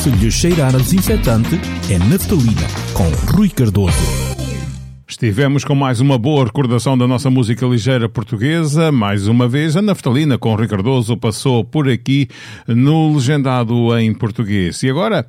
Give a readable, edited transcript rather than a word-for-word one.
se lhe cheirar a desinfetante, é naftalina, com Rui Cardoso. Estivemos com mais uma boa recordação da nossa música ligeira portuguesa. Mais uma vez, a naftalina com Rui Cardoso passou por aqui no Legendado em Português. E agora